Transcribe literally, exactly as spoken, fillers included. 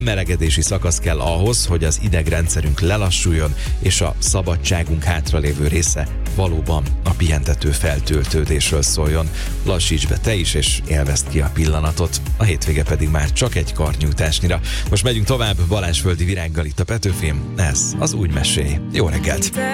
Melegedési szakasz kell ahhoz, hogy az idegrendszerünk lelassuljon, és a szabadságunk hátralévő része valóban a pihentető feltöltődésről szóljon. Lassíts be te is, és élvezd ki a pillanatot. A hétvége pedig már csak egy karnyújtásnyira. Most megyünk tovább Balázs Földi Virággal itt a Petőfin. Ez az Úgy mesély. Jó reggelt!